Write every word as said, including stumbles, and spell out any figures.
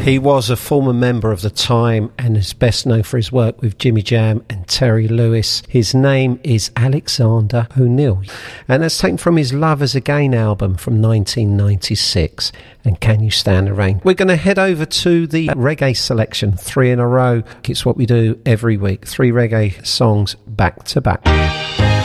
He was a former member of The Time and is best known for his work with Jimmy Jam and Terry Lewis. His name is Alexander O'Neal, and that's taken from his Lovers Again album from nineteen ninety-six. And Can You Stand the Rain? We're going to head over to the reggae selection, three in a row. It's what we do every week, three reggae songs back to back.